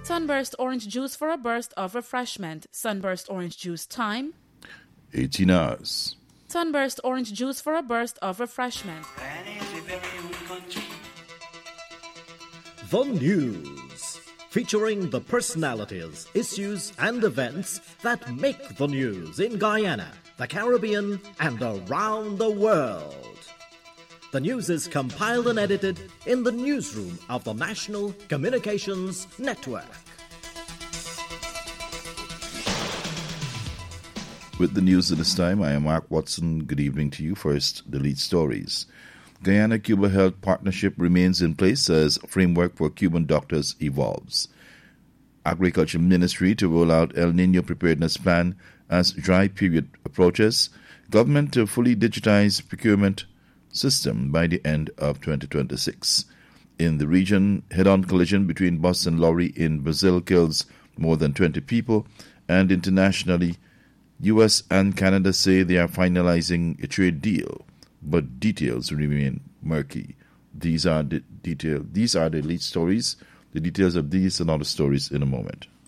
Sunburst orange juice for a burst of refreshment. Sunburst orange juice time 18 hours. Sunburst orange juice for a burst of refreshment. The News, featuring the personalities, issues and events that make the news in Guyana, the Caribbean and around the world. The news is compiled and edited in the newsroom of the National Communications Network. With the news at this time, I am Mark Watson. Good evening to you. First, the lead stories. Guyana-Cuba Health Partnership remains in place as framework for Cuban doctors evolves. Agriculture Ministry to roll out El Nino preparedness plan as dry period approaches. Government to fully digitize procurement system by the end of 2026. In the region, head-on collision between bus and lorry in Brazil kills more than 20 people, and internationally, U.S. and Canada say they are finalizing a trade deal, but details remain murky. These are the lead stories. The details of these and other stories in a moment.